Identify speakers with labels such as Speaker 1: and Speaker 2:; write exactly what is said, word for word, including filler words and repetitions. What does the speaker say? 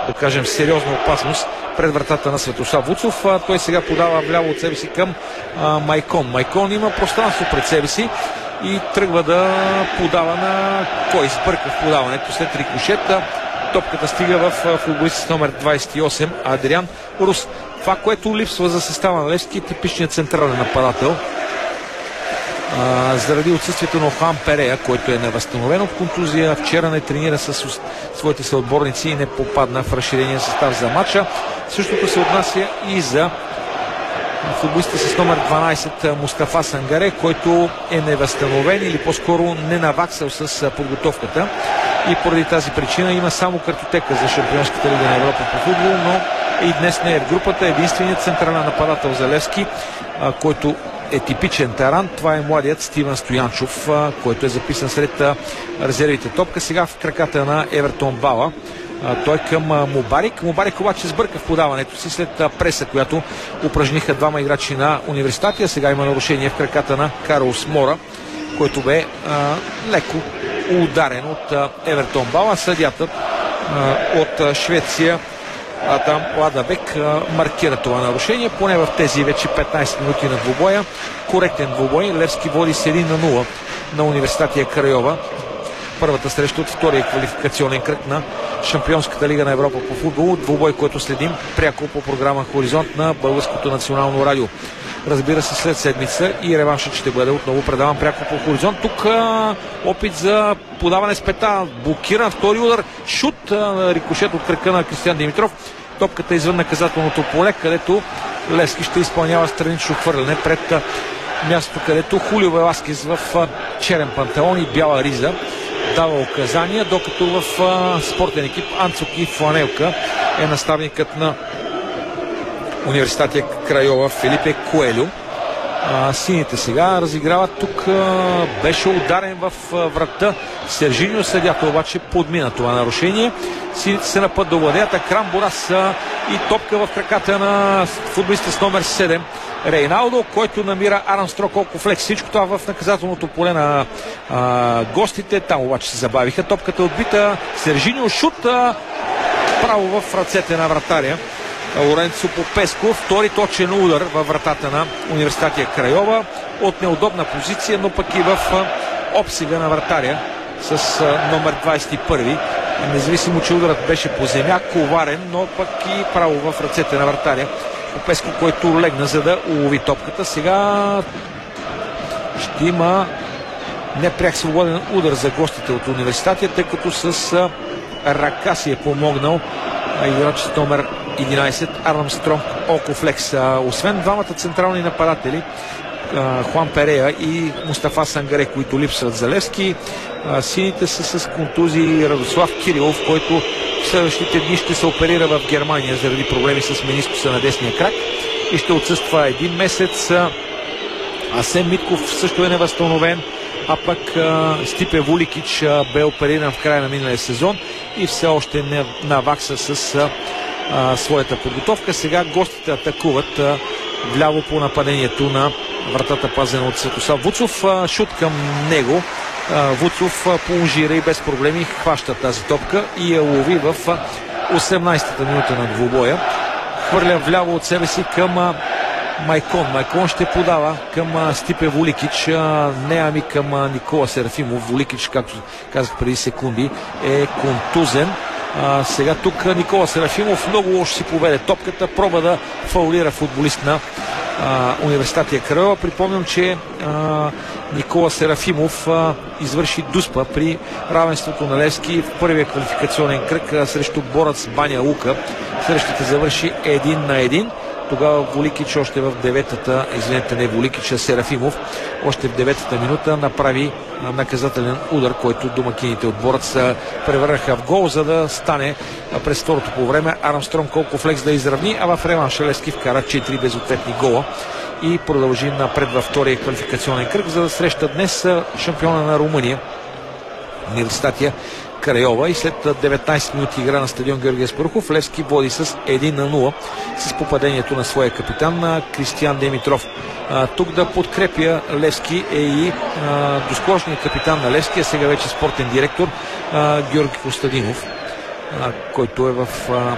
Speaker 1: да кажем, сериозна опасност пред вратата на Светослав Вуцов. А, той сега подава вляво от себе си към а, Майкон. Майкон има пространство пред себе си и тръгва да подава на кой сбърка в подаването след рикошет. Топката стига в футболист с номер двадесет и осем Адриан Рус. Това, което липсва за състава на Левски, е типичният централен нападател. А, заради отсъствието на Хуан Перея, който е невъзстановен от контузия, вчера не тренира с своите съотборници и не попадна в разширения състав за матча. Същото се отнася и за футболиста с номер дванадесет Мустафа Сангаре, който е невъзстановен или по-скоро не наваксал с подготовката и поради тази причина има само картотека за Шампионската лига на Европа по футбол, но и днес не е в групата. Единственият централен нападател за Левски, който е типичен таран, това е младият Стивен Стоянчов, който е записан сред резервите. Топка сега в краката на Евертон Бала. Той към Мубарик. Мубарик обаче сбърка в подаването си след преса, която упражниха двама играчи на Университета. Сега има нарушение в краката на Карлос Мора, който бе а, леко ударен от а, Евертон Бала. Съдията а, от Швеция Адам Ладабек а, маркира това нарушение. Поне в тези вече петнадесет минути на двубоя. Коректен двубой. Левски води с едно на нула на Университета Крайова. Първата среща от втория квалификационен кръг на Шампионската лига на Европа по футбол. Двубой, който следим пряко по програма Хоризонт на Българското национално радио. Разбира се, след седмица и реваншът ще бъде отново предаван пряко по Хоризонт. Тук а, опит за подаване с пета. Блокиран втори удар. Шут. А, рикошет от кръка на Кристиян Димитров. Топката е извън наказателното поле, където Левски ще изпълнява странично хвърляне пред а, мястото, където Хулио Веласкес в а, черен панталон и бяла риза дава указания, докато в а, спортен екип Анцуки Фланелка е наставникът на Университета Крайова Филипе Коелю. А, сините сега разиграват тук. А, беше ударен в а, врата Сержиньо, съдята обаче подмина това нарушение. Сините се на път до владеята. Крам Борас а, и топка в краката на футболиста с номер седем Рейналдо, който намира Армстронг Окофлекс. Всичко това в наказателното поле на а, гостите. Там обаче се забавиха. Топката е отбита. Сержиньо шут а, право в ръцете на вратаря Лоренцо Попеско. Втори точен удар във вратата на Университета Крайова от неудобна позиция, но пък и в обсега на вратаря с номер двадесет и първи. Независимо, че ударът беше по земя, коварен, но пък и право в ръцете на вратаря Попеско, който легна, за да улови топката. Сега ще има непряк свободен удар за гостите от Университета, тъй като с ръка си е помогнал играчът номер единадесет Армстронг Окофлекс. Освен двамата централни нападатели Хуан Перея и Мустафа Сангаре, които липсват за Левски, сините са с контузии. Радослав Кирилов, който в следващите дни ще се оперира в Германия заради проблеми с менискуса на десния крак и ще отсъства един месец. Асен Митков също е невъзстановен, а пък Стипе Вуликич бе опериран в края на миналия сезон и все още не навакса с а, своята подготовка. Сега гостите атакуват а, вляво по нападението на вратата, пазена от Светослав Вуцов. А, шут към него. А, Вуцов а, положира и без проблеми хваща тази топка и я лови в а, осемнадесетата минута на двубоя. Хвърля вляво от себе си към а, Майкон. Майкон ще подава към а, Стипе Вуликич, а, не ами към а, Никола Серафимов. Вуликич, както казах преди секунди, е контузен. А, сега тук Никола Серафимов много лошо си поведе топката, проба да фаулира футболист на а, Университета Крайова. Припомням, че а, Никола Серафимов а, извърши дуспа при равенството на Левски в първия квалификационен кръг а, срещу Борец Баня Лука. Срещата завърши един на един. Тогава Вуликич още в деветата, извинете не Вуликич, а Серафимов, още в деветата минута направи наказателен удар, който домакините от Борец превърнаха в гол, за да стане през второто по време Армстронг Окофлекс да изравни, а в реванша Левски вкара четири безответни гола и продължи напред във втория квалификационен кръг, за да среща днес шампиона на Румъния Университета Крайова. И след деветнадесет минути игра на стадион Георги Аспарухов, Левски води с едно на нула с попадението на своя капитан на Кристиян Димитров. А, тук да подкрепя Левски е и доскорошният капитан на Левски, а сега вече спортен директор а, Георги Костадинов, а, който е в а,